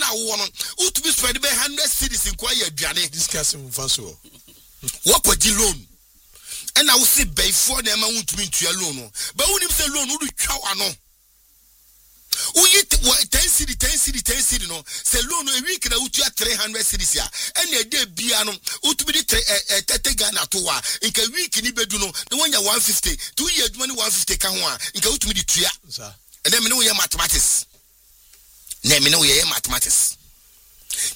na wo no utumi spend be 100 cities in kwa ya aduane discussing faso wo kwadi loan and I will say before them I want to meet you alone but when you say loan who do twa ano who you 10 city no say loan a week na utu 300 cities ya and a day bia no utu be 30 Ghana to wa inka week ni bedu no the one ya 150 2 years money 150 ka ho a inka utu me di tua and then me no mathematics na me no mathematics